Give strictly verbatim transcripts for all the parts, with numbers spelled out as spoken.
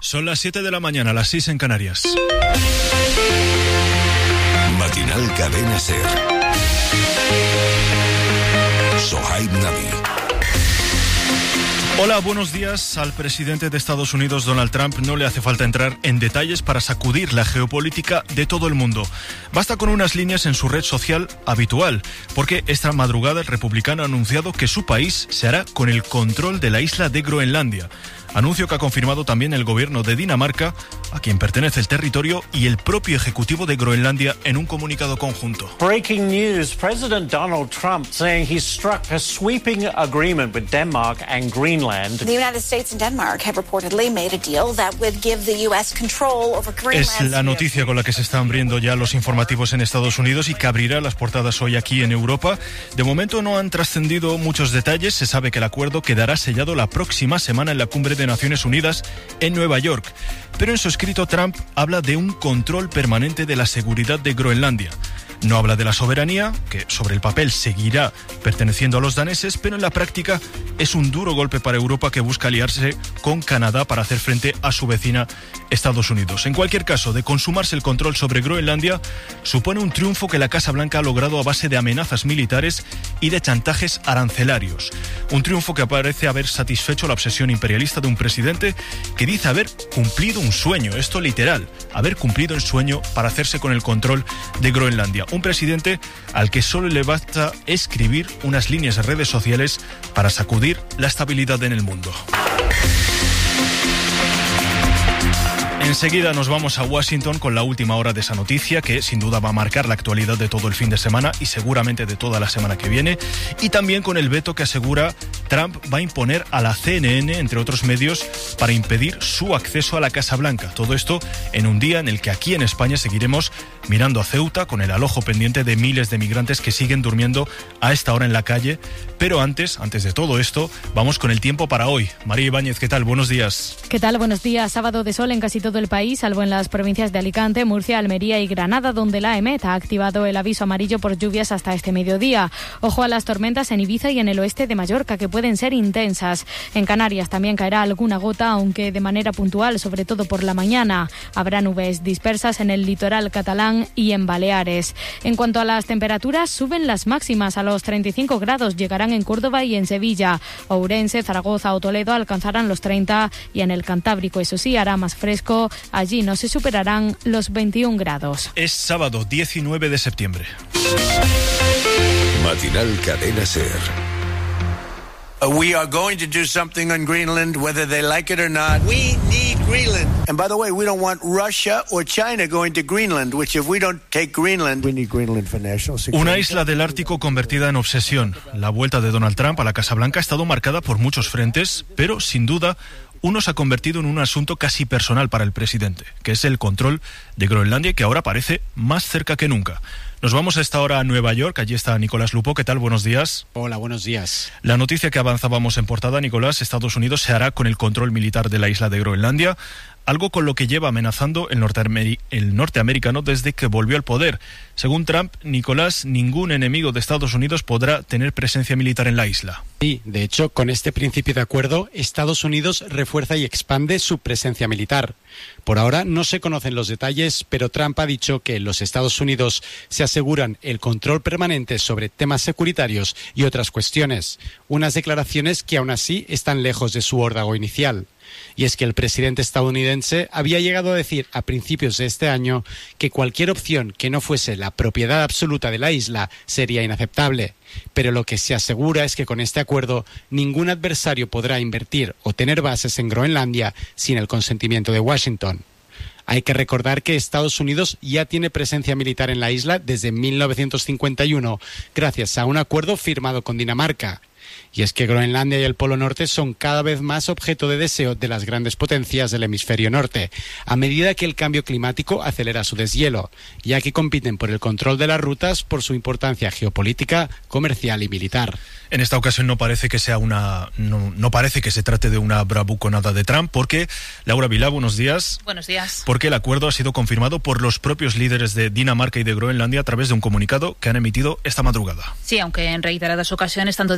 Son las siete de la mañana, las seis en Canarias. Matinal Cadena Ser. Sohaib Nabi. Hola, buenos días. Al presidente de Estados Unidos, Donald Trump, no le hace falta entrar en detalles para sacudir la geopolítica de todo el mundo. Basta con unas líneas en su red social habitual, porque esta madrugada el republicano ha anunciado que su país se hará con el control de la isla de Groenlandia. Anuncio que ha confirmado también el gobierno de Dinamarca, a quien pertenece el territorio, y el propio ejecutivo de Groenlandia en un comunicado conjunto. Breaking news, President Donald Trump saying he struck a sweeping agreement with Denmark and Greenland. The United States and Denmark have reportedly made a deal that would give the U S control over Greenland. Es la noticia con la que se están abriendo ya los informativos en Estados Unidos y que abrirá las portadas hoy aquí en Europa. De momento no han trascendido muchos detalles. Se sabe que el acuerdo quedará sellado la próxima semana en la cumbre de Naciones Unidas en Nueva York. Pero en su escrito Trump habla de un control permanente de la seguridad de Groenlandia. No habla de la soberanía, que sobre el papel seguirá perteneciendo a los daneses, pero en la práctica es un duro golpe para Europa, que busca aliarse con Canadá para hacer frente a su vecina Estados Unidos. En cualquier caso, de consumarse el control sobre Groenlandia, supone un triunfo que la Casa Blanca ha logrado a base de amenazas militares y de chantajes arancelarios. Un triunfo que parece haber satisfecho la obsesión imperialista de un presidente que dice haber cumplido un sueño, esto literal, haber cumplido el sueño para hacerse con el control de Groenlandia. Un presidente al que solo le basta escribir unas líneas en redes sociales para sacudir la estabilidad en el mundo. Enseguida nos vamos a Washington con la última hora de esa noticia, que sin duda va a marcar la actualidad de todo el fin de semana y seguramente de toda la semana que viene, y también con el veto que asegura Trump va a imponer a la C N N, entre otros medios, para impedir su acceso a la Casa Blanca. Todo esto en un día en el que aquí en España seguiremos mirando a Ceuta con el alojo pendiente de miles de migrantes que siguen durmiendo a esta hora en la calle. Pero antes, antes de todo esto, vamos con el tiempo para hoy. María Ibáñez, ¿qué tal? Buenos días. ¿Qué tal? Buenos días. Sábado de sol en casi todo el país, salvo en las provincias de Alicante, Murcia, Almería y Granada, donde la EMET ha activado el aviso amarillo por lluvias hasta este mediodía. Ojo a las tormentas en Ibiza y en el oeste de Mallorca, que pueden ser intensas. En Canarias también caerá alguna gota, aunque de manera puntual, sobre todo por la mañana. Habrá nubes dispersas en el litoral catalán y en Baleares. En cuanto a las temperaturas, suben las máximas a los treinta y cinco grados, llegarán en Córdoba y en Sevilla. Ourense, Zaragoza o Toledo alcanzarán los treinta y en el Cantábrico, eso sí, hará más fresco. Allí no se superarán los veintiún grados. Es sábado diecinueve de septiembre. Matinal Cadena Ser. We are going to do something on Greenland, whether they like it or not. We need Greenland. And by the way, we don't want Russia or China going to Greenland, which if we don't take Greenland, we need Greenland for national security. Una isla del Ártico convertida en obsesión. La vuelta de Donald Trump a la Casa Blanca ha estado marcada por muchos frentes, pero sin duda uno se ha convertido en un asunto casi personal para el presidente, que es el control de Groenlandia, que ahora parece más cerca que nunca. Nos vamos a esta hora a Nueva York. Allí está Nicolás Lupo. ¿Qué tal? Buenos días. Hola, buenos días. La noticia que avanzábamos en portada, Nicolás, Estados Unidos se hará con el control militar de la isla de Groenlandia, algo con lo que lleva amenazando el, norteamer- el norteamericano desde que volvió al poder. Según Trump, Nicolás, ningún enemigo de Estados Unidos podrá tener presencia militar en la isla. Sí, de hecho, con este principio de acuerdo, Estados Unidos refuerza y expande su presencia militar. Por ahora no se conocen los detalles, pero Trump ha dicho que los Estados Unidos se aseguran el control permanente sobre temas securitarios y otras cuestiones, unas declaraciones que aún así están lejos de su órdago inicial. Y es que el presidente estadounidense había llegado a decir a principios de este año que cualquier opción que no fuese la propiedad absoluta de la isla sería inaceptable. Pero lo que se asegura es que con este acuerdo ningún adversario podrá invertir o tener bases en Groenlandia sin el consentimiento de Washington. Hay que recordar que Estados Unidos ya tiene presencia militar en la isla desde mil novecientos cincuenta y uno, gracias a un acuerdo firmado con Dinamarca. Y es que Groenlandia y el Polo Norte son cada vez más objeto de deseo de las grandes potencias del hemisferio norte, a medida que el cambio climático acelera su deshielo, ya que compiten por el control de las rutas por su importancia geopolítica, comercial y militar. En esta ocasión no parece que sea una no, no parece que se trate de una bravuconada de Trump, porque Laura Vilá, buenos días. Buenos días. Porque el acuerdo ha sido confirmado por los propios líderes de Dinamarca y de Groenlandia a través de un comunicado que han emitido esta madrugada. Sí, aunque en reiteradas ocasiones tanto Dinamarca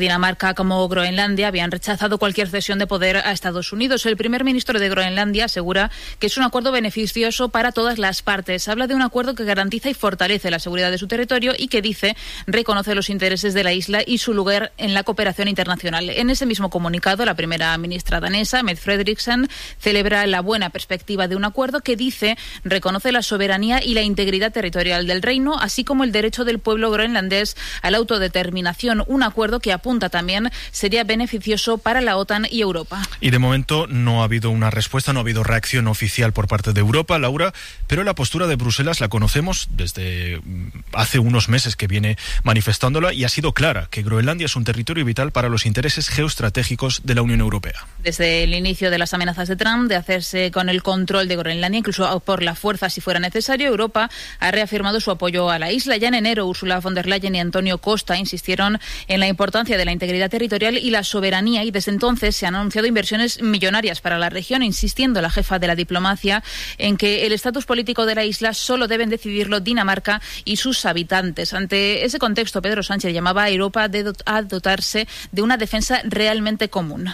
Dinamarca como Groenlandia habían rechazado cualquier cesión de poder a Estados Unidos. El primer ministro de Groenlandia asegura que es un acuerdo beneficioso para todas las partes. Habla de un acuerdo que garantiza y fortalece la seguridad de su territorio y que dice reconoce los intereses de la isla y su lugar en la cooperación internacional. En ese mismo comunicado, la primera ministra danesa, Mette Frederiksen, celebra la buena perspectiva de un acuerdo que dice reconoce la soberanía y la integridad territorial del reino, así como el derecho del pueblo groenlandés a la autodeterminación. Un acuerdo que apunta también sería beneficioso para la OTAN y Europa. Y de momento no ha habido una respuesta, no ha habido reacción oficial por parte de Europa, Laura, pero la postura de Bruselas la conocemos desde hace unos meses que viene manifestándola y ha sido clara, que Groenlandia es un territorio vital para los intereses geoestratégicos de la Unión Europea. Desde el inicio de las amenazas de Trump de hacerse con el control de Groenlandia, incluso por la fuerza si fuera necesario, Europa ha reafirmado su apoyo a la isla. Ya en enero, Ursula von der Leyen y Antonio Costa insistieron en la importancia de la integridad territorial y la soberanía, y desde entonces se han anunciado inversiones millonarias para la región, insistiendo la jefa de la diplomacia en que el estatus político de la isla solo deben decidirlo Dinamarca y sus habitantes. Ante ese contexto, Pedro Sánchez llamaba a Europa de dot- a dotarse de una defensa realmente común.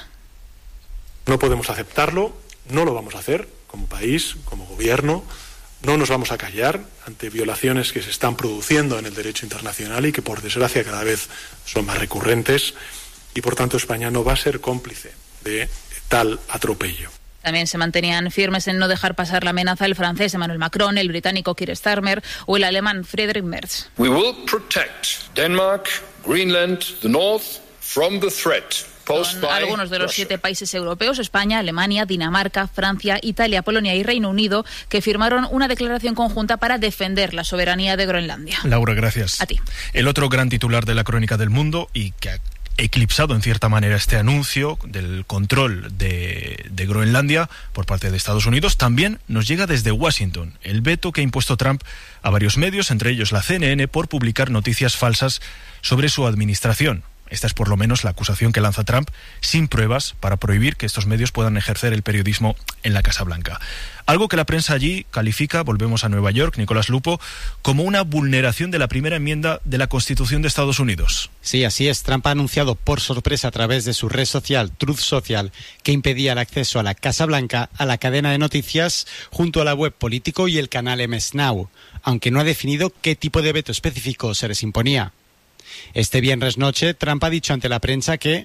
No podemos aceptarlo, no lo vamos a hacer como país, como gobierno. No nos vamos a callar ante violaciones que se están produciendo en el derecho internacional y que, por desgracia, cada vez son más recurrentes. Y, por tanto, España no va a ser cómplice de tal atropello. También se mantenían firmes en no dejar pasar la amenaza el francés Emmanuel Macron, el británico Keir Starmer o el alemán Friedrich Merz. We will protect Denmark, Greenland, the North from the threat. Son algunos de los siete países europeos, España, Alemania, Dinamarca, Francia, Italia, Polonia y Reino Unido, que firmaron una declaración conjunta para defender la soberanía de Groenlandia. Laura, gracias. A ti. El otro gran titular de la Crónica del Mundo y que ha eclipsado en cierta manera este anuncio del control de, de Groenlandia por parte de Estados Unidos, también nos llega desde Washington. El veto que ha impuesto Trump a varios medios, entre ellos la C N N, por publicar noticias falsas sobre su administración. Esta es por lo menos la acusación que lanza Trump, sin pruebas, para prohibir que estos medios puedan ejercer el periodismo en la Casa Blanca. Algo que la prensa allí califica, volvemos a Nueva York, Nicolás Lupo, como una vulneración de la primera enmienda de la Constitución de Estados Unidos. Sí, así es. Trump ha anunciado por sorpresa a través de su red social, Truth Social, que impedía el acceso a la Casa Blanca, a la cadena de noticias, junto a la web Político y el canal M S Now, aunque no ha definido qué tipo de veto específico se les imponía. Este viernes noche, Trump ha dicho ante la prensa que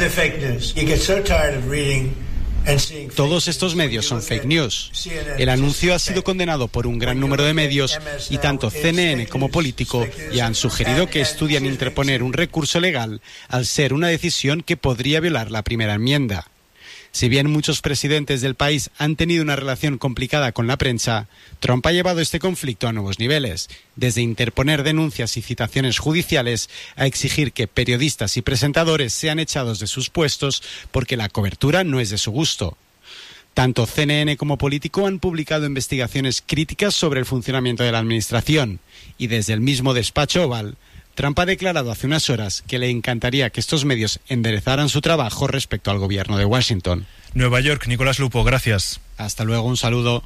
todos estos medios son fake news. El anuncio ha sido condenado por un gran número de medios y tanto C N N como Político ya han sugerido que estudian interponer un recurso legal al ser una decisión que podría violar la primera enmienda. Si bien muchos presidentes del país han tenido una relación complicada con la prensa, Trump ha llevado este conflicto a nuevos niveles, desde interponer denuncias y citaciones judiciales a exigir que periodistas y presentadores sean echados de sus puestos porque la cobertura no es de su gusto. Tanto C N N como Político han publicado investigaciones críticas sobre el funcionamiento de la administración y desde el mismo despacho Oval, Trump ha declarado hace unas horas que le encantaría que estos medios enderezaran su trabajo respecto al gobierno de Washington. Nueva York, Nicolás Lupo, gracias. Hasta luego, un saludo.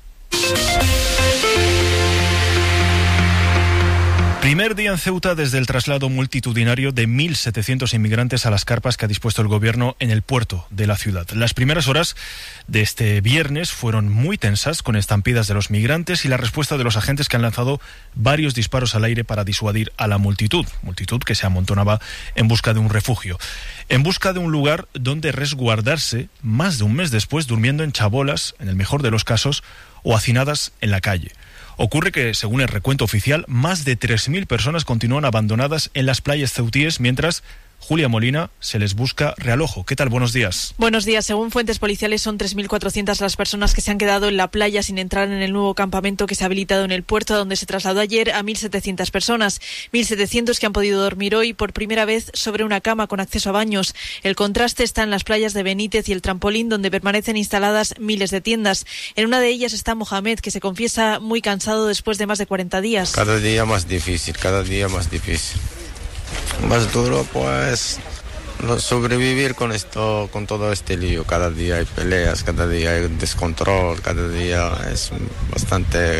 Primer día en Ceuta desde el traslado multitudinario de mil setecientos inmigrantes a las carpas que ha dispuesto el gobierno en el puerto de la ciudad. Las primeras horas de este viernes fueron muy tensas, con estampidas de los migrantes y la respuesta de los agentes que han lanzado varios disparos al aire para disuadir a la multitud, multitud que se amontonaba en busca de un refugio, en busca de un lugar donde resguardarse más de un mes después, durmiendo en chabolas, en el mejor de los casos, o hacinadas en la calle. Ocurre que, según el recuento oficial, más de tres mil personas continúan abandonadas en las playas ceutíes, mientras Julia Molina se les busca realojo. ¿Qué tal? Buenos días. Buenos días. Según fuentes policiales, son tres mil cuatrocientas las personas que se han quedado en la playa sin entrar en el nuevo campamento que se ha habilitado en el puerto, donde se trasladó ayer a mil setecientas personas. mil setecientos que han podido dormir hoy por primera vez sobre una cama con acceso a baños. El contraste está en las playas de Benítez y el Trampolín, donde permanecen instaladas miles de tiendas. En una de ellas está Mohamed, que se confiesa muy cansado después de más de cuarenta días. Cada día más difícil, cada día más difícil. Más duro, pues, sobrevivir con esto, con todo este lío. Cada día hay peleas, cada día hay descontrol, cada día es bastante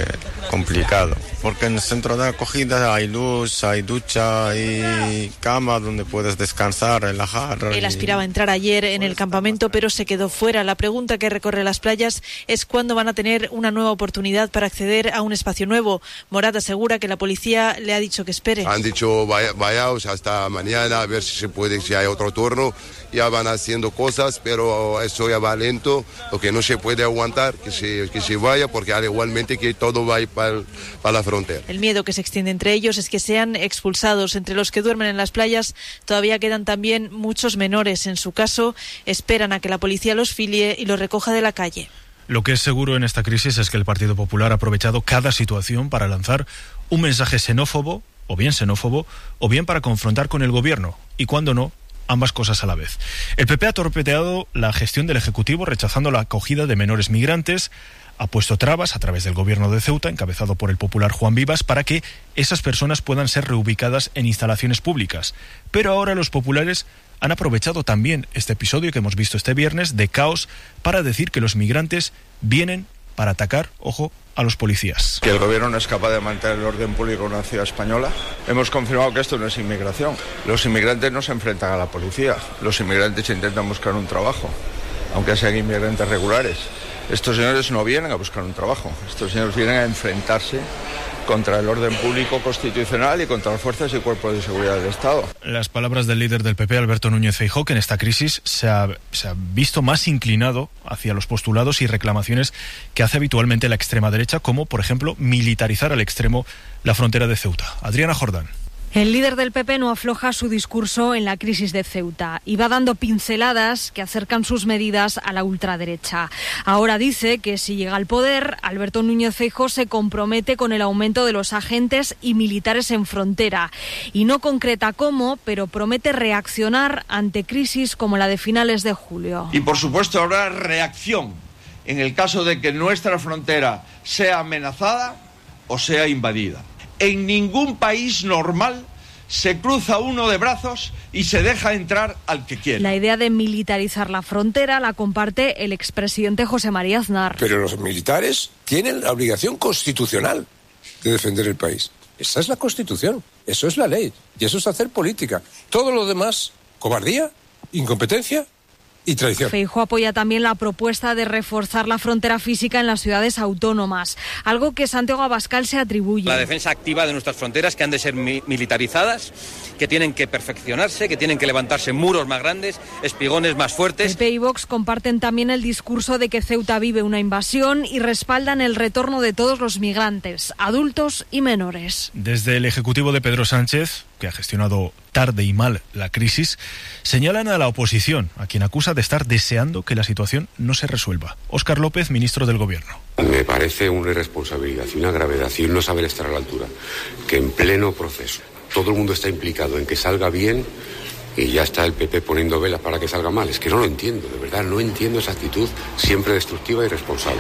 complicado. Porque en el centro de acogida hay luz, hay ducha, hay cama donde puedes descansar, relajar. Él y... aspiraba a entrar ayer en el campamento, pero se quedó fuera. La pregunta que recorre las playas es cuándo van a tener una nueva oportunidad para acceder a un espacio nuevo. Morat asegura que la policía le ha dicho que espere. Han dicho vaya, vayaos hasta mañana a ver si se puede, si hay otro turno. Ya van haciendo cosas, pero eso ya va lento. Lo que no se puede aguantar, que se, que se vaya, porque al igualmente que todo va a ir para, para la frontera. El miedo que se extiende entre ellos es que sean expulsados. Entre los que duermen en las playas todavía quedan también muchos menores. En su caso, esperan a que la policía los filie y los recoja de la calle. Lo que es seguro en esta crisis es que el Partido Popular ha aprovechado cada situación para lanzar un mensaje xenófobo, o bien xenófobo, o bien para confrontar con el gobierno. Y cuando no, ambas cosas a la vez. El P P ha torpedeado la gestión del Ejecutivo rechazando la acogida de menores migrantes, ha puesto trabas a través del gobierno de Ceuta, encabezado por el popular Juan Vivas, para que esas personas puedan ser reubicadas en instalaciones públicas. Pero ahora los populares han aprovechado también este episodio que hemos visto este viernes de caos para decir que los migrantes vienen para atacar, ojo, a los policías. Que el gobierno no es capaz de mantener el orden público en una ciudad española. Hemos confirmado que esto no es inmigración. Los inmigrantes no se enfrentan a la policía. Los inmigrantes intentan buscar un trabajo, aunque sean inmigrantes regulares. Estos señores no vienen a buscar un trabajo. Estos señores vienen a enfrentarse contra el orden público constitucional y contra las fuerzas y cuerpos de seguridad del Estado. Las palabras del líder del P P, Alberto Núñez Feijóo, que en esta crisis se ha, se ha visto más inclinado hacia los postulados y reclamaciones que hace habitualmente la extrema derecha, como, por ejemplo, militarizar al extremo la frontera de Ceuta. Adriana Jordán. El líder del P P no afloja su discurso en la crisis de Ceuta y va dando pinceladas que acercan sus medidas a la ultraderecha. Ahora dice que si llega al poder, Alberto Núñez Feijóo se compromete con el aumento de los agentes y militares en frontera. Y no concreta cómo, pero promete reaccionar ante crisis como la de finales de julio. Y por supuesto habrá reacción en el caso de que nuestra frontera sea amenazada o sea invadida. En ningún país normal se cruza uno de brazos y se deja entrar al que quiere. La idea de militarizar la frontera la comparte el expresidente José María Aznar. Pero los militares tienen la obligación constitucional de defender el país. Esa es la Constitución, eso es la ley y eso es hacer política. Todo lo demás, cobardía, incompetencia y traición. Feijóo apoya también la propuesta de reforzar la frontera física en las ciudades autónomas, algo que Santiago Abascal se atribuye. La defensa activa de nuestras fronteras, que han de ser mi- militarizadas, que tienen que perfeccionarse, que tienen que levantarse muros más grandes, espigones más fuertes. P P y Vox comparten también el discurso de que Ceuta vive una invasión y respaldan el retorno de todos los migrantes, adultos y menores. Desde el Ejecutivo de Pedro Sánchez, que ha gestionado tarde y mal la crisis, señalan a la oposición, a quien acusa de estar deseando que la situación no se resuelva. Óscar López, ministro del Gobierno. Me parece una irresponsabilidad y una gravedad y un no saber estar a la altura, que en pleno proceso todo el mundo está implicado en que salga bien y ya está el P P poniendo velas para que salga mal. Es que no lo entiendo, de verdad, no entiendo esa actitud siempre destructiva y irresponsable.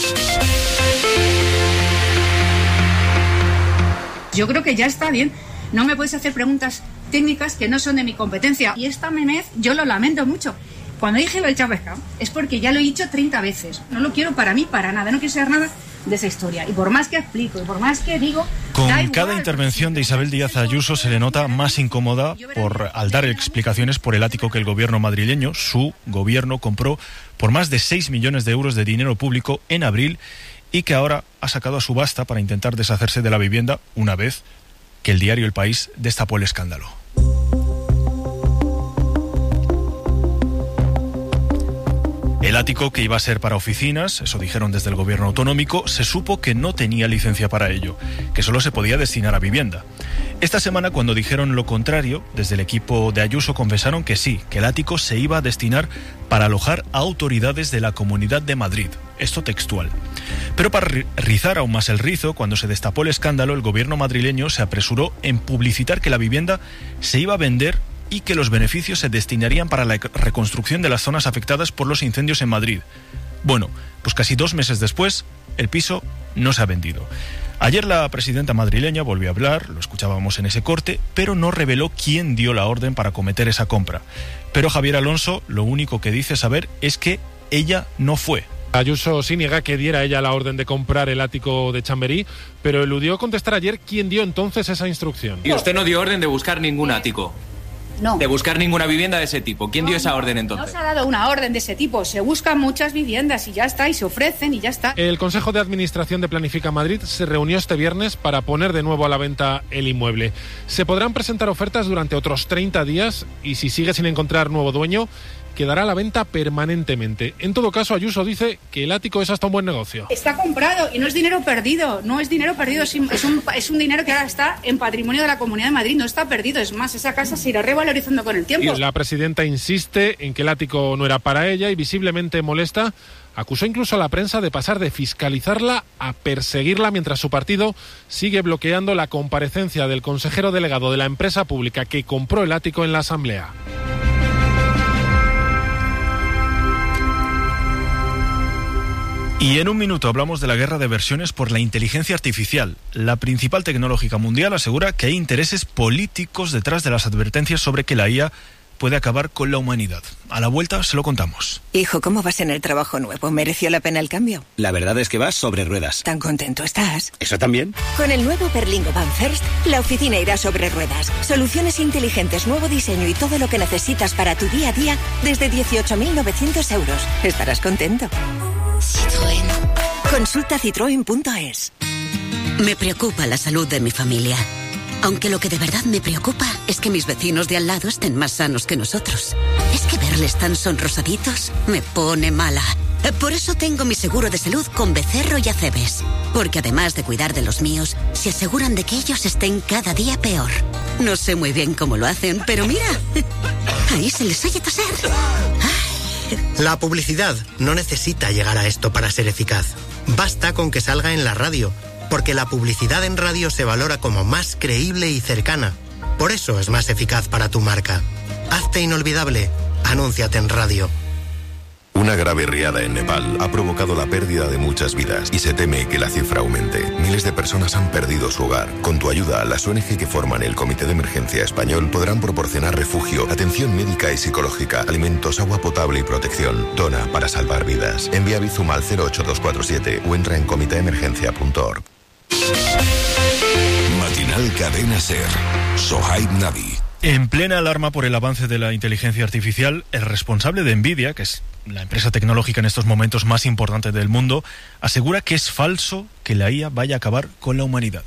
Yo creo que ya está bien. No me puedes hacer preguntas técnicas que no son de mi competencia. Y esta menez, yo lo lamento mucho. Cuando dije lo del Chávez Camp, es porque ya lo he dicho treinta veces. No lo quiero para mí, para nada. No quiero saber nada de esa historia. Y por más que explico, y por más que digo... Con cada intervención de Isabel Díaz Ayuso se le nota más incómoda por, al dar explicaciones por el ático que el gobierno madrileño, su gobierno, compró por más de seis millones de euros de dinero público en abril y que ahora ha sacado a subasta para intentar deshacerse de la vivienda una vez que el diario El País destapó el escándalo. El ático, que iba a ser para oficinas, eso dijeron desde el gobierno autonómico, se supo que no tenía licencia para ello, que solo se podía destinar a vivienda. Esta semana, cuando dijeron lo contrario, desde el equipo de Ayuso confesaron que sí, que el ático se iba a destinar para alojar a autoridades de la Comunidad de Madrid. Esto textual. Pero para rizar aún más el rizo, cuando se destapó el escándalo, el gobierno madrileño se apresuró en publicitar que la vivienda se iba a vender y que los beneficios se destinarían para la reconstrucción de las zonas afectadas por los incendios en Madrid. Bueno, pues casi dos meses después, el piso no se ha vendido. Ayer la presidenta madrileña volvió a hablar, lo escuchábamos en ese corte, pero no reveló quién dio la orden para cometer esa compra. Pero Javier Alonso lo único que dice saber es que ella no fue. Ayuso sí niega que diera ella la orden de comprar el ático de Chamberí, pero eludió contestar ayer quién dio entonces esa instrucción. Y usted no dio orden de buscar ningún ático. No. De buscar ninguna vivienda de ese tipo. ¿Quién no, dio esa no, orden entonces? No se ha dado una orden de ese tipo. Se buscan muchas viviendas y ya está, y se ofrecen y ya está. El Consejo de Administración de Planifica Madrid se reunió este viernes para poner de nuevo a la venta el inmueble. Se podrán presentar ofertas durante otros treinta días y si sigue sin encontrar nuevo dueño, quedará a la venta permanentemente. En todo caso, Ayuso dice que el ático es hasta un buen negocio. Está comprado y no es dinero perdido, no es dinero perdido, es un, es un dinero que ahora está en patrimonio de la Comunidad de Madrid, no está perdido, es más, esa casa se irá revalorizando con el tiempo. Y la presidenta insiste en que el ático no era para ella y visiblemente molesta, acusó incluso a la prensa de pasar de fiscalizarla a perseguirla mientras su partido sigue bloqueando la comparecencia del consejero delegado de la empresa pública que compró el ático en la Asamblea. Y en un minuto hablamos de la guerra de versiones por la inteligencia artificial. La principal tecnológica mundial asegura que hay intereses políticos detrás de las advertencias sobre que la I A puede acabar con la humanidad. A la vuelta se lo contamos. Hijo, ¿cómo vas en el trabajo nuevo? ¿Mereció la pena el cambio? La verdad es que vas sobre ruedas. ¿Tan contento estás? ¿Eso también? Con el nuevo Berlingo Van First, la oficina irá sobre ruedas. Soluciones inteligentes, nuevo diseño y todo lo que necesitas para tu día a día desde dieciocho mil novecientos euros. Estarás contento. Citroën. Consulta citroen punto es. Me preocupa la salud de mi familia. Aunque lo que de verdad me preocupa es que mis vecinos de al lado estén más sanos que nosotros. Es que verles tan sonrosaditos me pone mala. Por eso tengo mi seguro de salud con Becerro y Acebes. Porque además de cuidar de los míos, se aseguran de que ellos estén cada día peor. No sé muy bien cómo lo hacen, pero mira, ahí se les oye toser. La publicidad no necesita llegar a esto para ser eficaz. Basta con que salga en la radio, porque la publicidad en radio se valora como más creíble y cercana. Por eso es más eficaz para tu marca. Hazte inolvidable. Anúnciate en radio. Una grave riada en Nepal ha provocado la pérdida de muchas vidas y se teme que la cifra aumente. Miles de personas han perdido su hogar. Con tu ayuda, las O N G que forman el Comité de Emergencia Español podrán proporcionar refugio, atención médica y psicológica, alimentos, agua potable y protección. Dona para salvar vidas. Envía Bizum al cero ocho dos cuatro siete o entra en comité emergencia punto org. Matinal Cadena Ser. Sohaib Navi. En plena alarma por el avance de la inteligencia artificial, el responsable de Nvidia, que es la empresa tecnológica en estos momentos más importante del mundo, asegura que es falso que la I A vaya a acabar con la humanidad.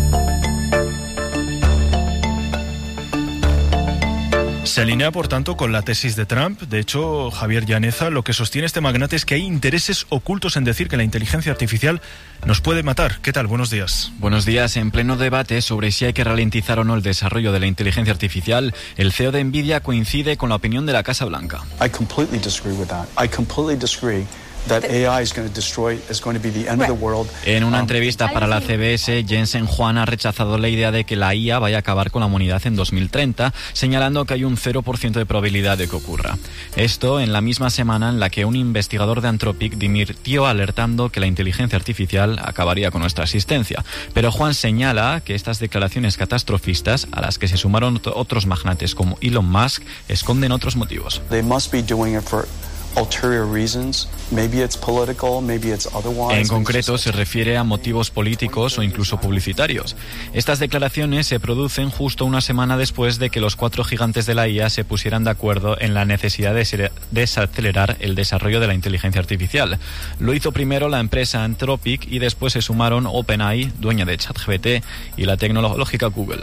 Se alinea, por tanto, con la tesis de Trump. De hecho, Javier Llaneza, lo que sostiene este magnate es que hay intereses ocultos en decir que la inteligencia artificial nos puede matar. ¿Qué tal? Buenos días. Buenos días. En pleno debate sobre si hay que ralentizar o no el desarrollo de la inteligencia artificial, el C E O de Nvidia coincide con la opinión de la Casa Blanca. I completely disagree with that. I completely disagree. That A I is going to destroy, is going to be the end of the world. En una entrevista para la C B S, Jensen Huang ha rechazado la idea de que la I A vaya a acabar con la humanidad en dos mil treinta, señalando que hay un cero por ciento de probabilidad de que ocurra. Esto en la misma semana en la que un investigador de Anthropic dimitió alertando que la inteligencia artificial acabaría con nuestra existencia. Pero Huang señala que estas declaraciones catastrofistas, a las que se sumaron otros magnates como Elon Musk, esconden otros motivos. They must be doing it for ulterior reasons. Maybe it's political, maybe it's otherwise. En concreto, se refiere a motivos políticos o incluso publicitarios. Estas declaraciones se producen justo una semana después de que los cuatro gigantes de la I A se pusieran de acuerdo en la necesidad de desacelerar el desarrollo de la inteligencia artificial. Lo hizo primero la empresa Anthropic y después se sumaron OpenAI, dueña de ChatGPT, y la tecnológica Google.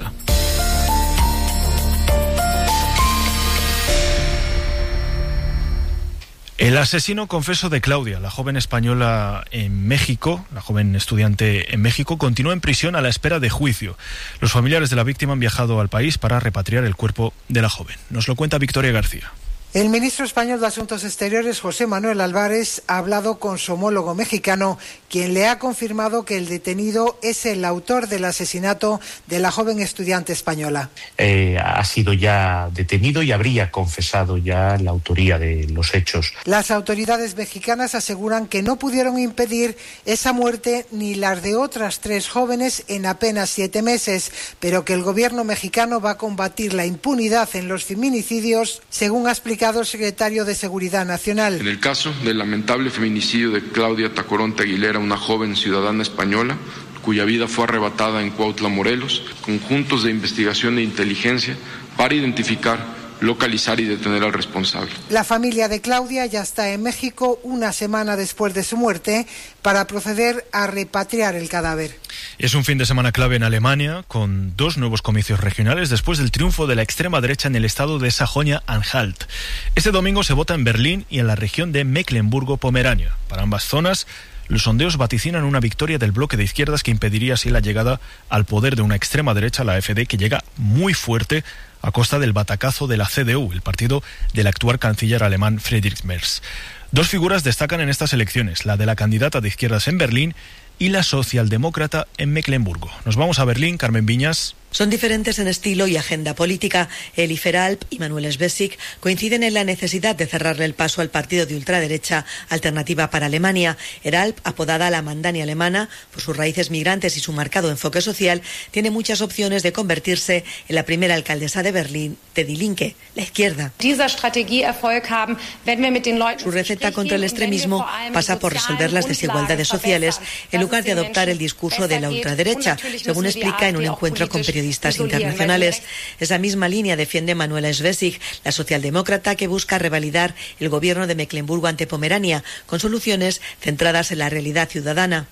El asesino confeso de Claudia, la joven española en México, la joven estudiante en México, continúa en prisión a la espera de juicio. Los familiares de la víctima han viajado al país para repatriar el cuerpo de la joven. Nos lo cuenta Victoria García. El ministro español de Asuntos Exteriores, José Manuel Álvarez, ha hablado con su homólogo mexicano, quien le ha confirmado que el detenido es el autor del asesinato de la joven estudiante española. Eh, ha sido ya detenido y habría confesado ya la autoría de los hechos. Las autoridades mexicanas aseguran que no pudieron impedir esa muerte ni las de otras tres jóvenes en apenas siete meses, pero que el gobierno mexicano va a combatir la impunidad en los feminicidios, según ha explicado el secretario de Seguridad Nacional. En el caso del lamentable feminicidio de Claudia Tacoronte Aguilera, una joven ciudadana española, cuya vida fue arrebatada en Cuautla, Morelos, conjuntos de investigación e inteligencia para identificar, localizar y detener al responsable. La familia de Claudia ya está en México una semana después de su muerte para proceder a repatriar el cadáver. Es un fin de semana clave en Alemania, con dos nuevos comicios regionales después del triunfo de la extrema derecha en el estado de Sajonia-Anhalt. Este domingo se vota en Berlín y en la región de Mecklemburgo-Pomerania. Para ambas zonas, los sondeos vaticinan una victoria del bloque de izquierdas que impediría así la llegada al poder de una extrema derecha, la AfD, que llega muy fuerte a costa del batacazo de la C D U, el partido del actual canciller alemán Friedrich Merz. Dos figuras destacan en estas elecciones, la de la candidata de izquierdas en Berlín y la socialdemócrata en Mecklemburgo. Nos vamos a Berlín, Carmen Viñas. Son diferentes en estilo y agenda política. Eli Feralp y Manuel Schwesig coinciden en la necesidad de cerrarle el paso al partido de ultraderecha Alternativa para Alemania. Heralp, apodada la Mandani alemana por sus raíces migrantes y su marcado enfoque social, tiene muchas opciones de convertirse en la primera alcaldesa de Berlín de Die Linke, la izquierda. Su receta contra el extremismo pasa por resolver las desigualdades sociales en lugar de adoptar el discurso de la ultraderecha, según explica en un encuentro con periodistas internacionales. Esa misma línea defiende Manuela Schwesig, la socialdemócrata que busca revalidar el gobierno de Mecklemburgo ante Pomerania, con soluciones centradas en la realidad ciudadana.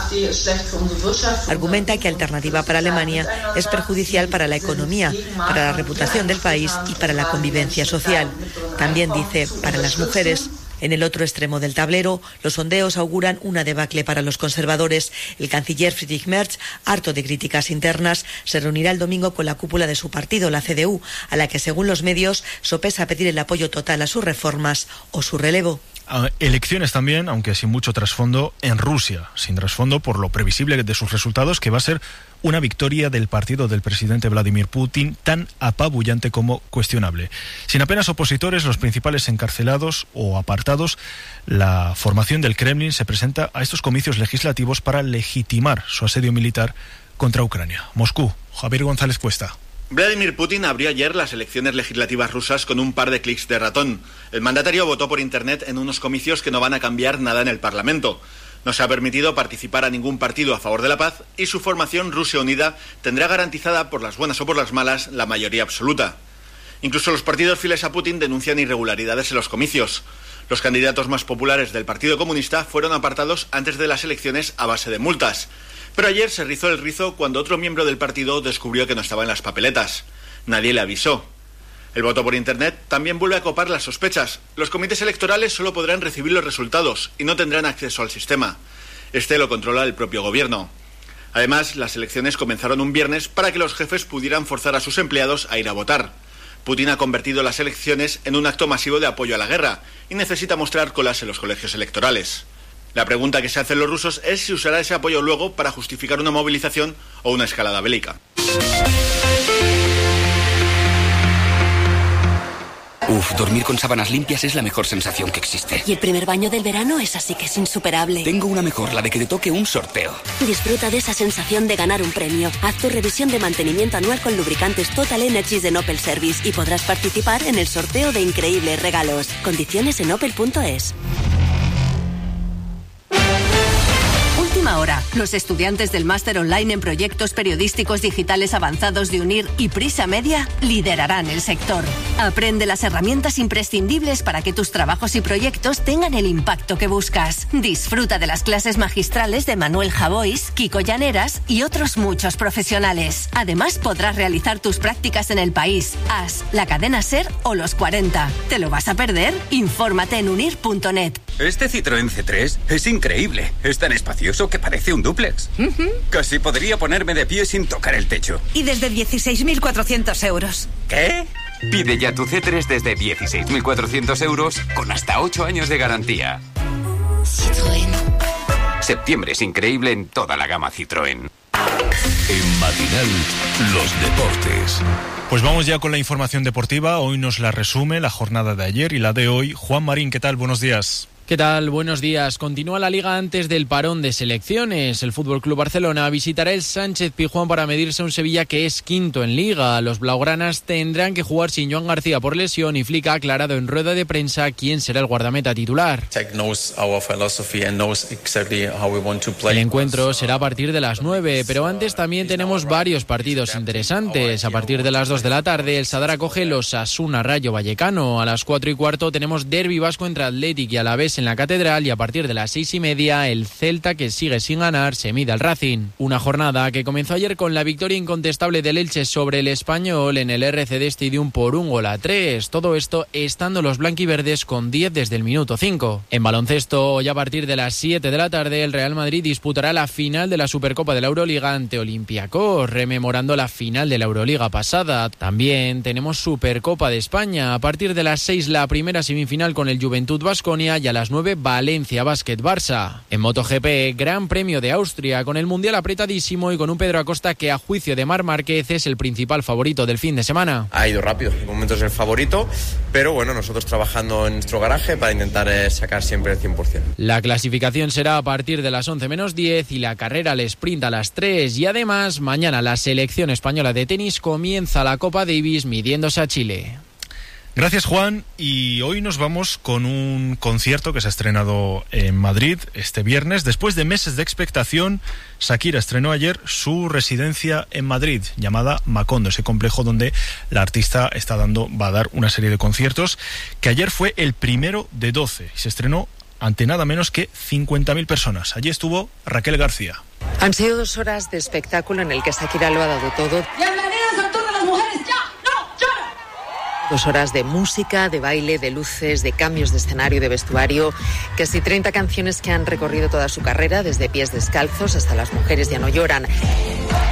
Argumenta que Alternativa para Alemania es perjudicial para la economía, para la reputación del país y para la convivencia social. También dice, para las mujeres. En el otro extremo del tablero, los sondeos auguran una debacle para los conservadores. El canciller Friedrich Merz, harto de críticas internas, se reunirá el domingo con la cúpula de su partido, la C D U, a la que, según los medios, sopesa pedir el apoyo total a sus reformas o su relevo. Elecciones también, aunque sin mucho trasfondo, en Rusia, sin trasfondo por lo previsible de sus resultados, que va a ser una victoria del partido del presidente Vladimir Putin tan apabullante como cuestionable. Sin apenas opositores, los principales encarcelados o apartados, la formación del Kremlin se presenta a estos comicios legislativos para legitimar su asedio militar contra Ucrania. Moscú, Javier González Cuesta. Vladimir Putin abrió ayer las elecciones legislativas rusas con un par de clics de ratón. El mandatario votó por internet en unos comicios que no van a cambiar nada en el Parlamento. No se ha permitido participar a ningún partido a favor de la paz y su formación Rusia Unida tendrá garantizada, por las buenas o por las malas, la mayoría absoluta. Incluso los partidos fieles a Putin denuncian irregularidades en los comicios. Los candidatos más populares del Partido Comunista fueron apartados antes de las elecciones a base de multas. Pero ayer se rizó el rizo cuando otro miembro del partido descubrió que no estaba en las papeletas. Nadie le avisó. El voto por Internet también vuelve a copar las sospechas. Los comités electorales solo podrán recibir los resultados y no tendrán acceso al sistema. Este lo controla el propio gobierno. Además, las elecciones comenzaron un viernes para que los jefes pudieran forzar a sus empleados a ir a votar. Putin ha convertido las elecciones en un acto masivo de apoyo a la guerra y necesita mostrar colas en los colegios electorales. La pregunta que se hacen los rusos es si usará ese apoyo luego para justificar una movilización o una escalada bélica. Uf, dormir con sábanas limpias es la mejor sensación que existe. Y el primer baño del verano es así que es insuperable. Tengo una mejor, la de que te toque un sorteo. Disfruta de esa sensación de ganar un premio. Haz tu revisión de mantenimiento anual con lubricantes Total Energies de Opel Service y podrás participar en el sorteo de increíbles regalos. Condiciones en opel punto es. Última hora. Los estudiantes del máster online en proyectos periodísticos digitales avanzados de UNIR y Prisa Media liderarán el sector. Aprende las herramientas imprescindibles para que tus trabajos y proyectos tengan el impacto que buscas. Disfruta de las clases magistrales de Manuel Javois, Kiko Llaneras y otros muchos profesionales. Además, podrás realizar tus prácticas en El País, A S, la cadena SER o Los cuarenta. ¿Te lo vas a perder? Infórmate en unir punto net. Este Citroën C tres es increíble. Es tan espacioso que parece un dúplex. Uh-huh. Casi podría ponerme de pie sin tocar el techo. Y desde dieciséis mil cuatrocientos euros. ¿Qué? Pide ya tu C tres desde dieciséis mil cuatrocientos euros con hasta ocho años de garantía. Citroën. Septiembre es increíble en toda la gama Citroën. En Matinal, los deportes. Pues vamos ya con la información deportiva. Hoy nos la resume la jornada de ayer y la de hoy. Juan Marín, ¿qué tal? Buenos días. ¿Qué tal? Buenos días. Continúa la Liga antes del parón de selecciones. El F C Barcelona visitará el Sánchez-Pizjuán para medirse a un Sevilla que es quinto en Liga. Los blaugranas tendrán que jugar sin Joan García por lesión y Flick ha aclarado en rueda de prensa quién será el guardameta titular. El encuentro será a partir de las nueve, pero antes también tenemos varios partidos interesantes. A partir de las dos de la tarde, el Sadar acoge los Osasuna Rayo Vallecano. A las cuatro y cuarto tenemos derbi vasco entre Athletic y Alavés en la Catedral, y a partir de las seis y media el Celta, que sigue sin ganar, se mide al Racing. Una jornada que comenzó ayer con la victoria incontestable del Elche sobre el Español en el R C D Stadium por un gol a tres. Todo esto estando los blanquiverdes con diez desde el minuto cinco. En baloncesto, hoy a partir de las siete de la tarde, el Real Madrid disputará la final de la Supercopa de la Euroliga ante Olympiacos, rememorando la final de la Euroliga pasada. También tenemos Supercopa de España. A partir de las seis, la primera semifinal con el Juventud Baskonia, y a las nueve Valencia Basket Barça. En MotoGP, Gran Premio de Austria, con el Mundial apretadísimo y con un Pedro Acosta que a juicio de Marc Márquez es el principal favorito del fin de semana. Ha ido rápido, en momentos es el favorito, pero bueno, nosotros trabajando en nuestro garaje para intentar eh, sacar siempre el cien por ciento. La clasificación será a partir de las once menos diez y la carrera al sprint a las tres, y además mañana la selección española de tenis comienza la Copa Davis midiéndose a Chile. Gracias, Juan, y hoy nos vamos con un concierto que se ha estrenado en Madrid este viernes. Después de meses de expectación, Shakira estrenó ayer su residencia en Madrid, llamada Macondo, ese complejo donde la artista está dando, va a dar una serie de conciertos, que ayer fue el primero de doce, y se estrenó ante nada menos que cincuenta mil personas. Allí estuvo Raquel García. Han sido dos horas de espectáculo en el que Shakira lo ha dado todo. ¡Bienvenidos a todas las mujeres! ¡Ya! Dos horas de música, de baile, de luces, de cambios de escenario, de vestuario. Casi treinta canciones que han recorrido toda su carrera, desde Pies Descalzos hasta Las mujeres ya no lloran.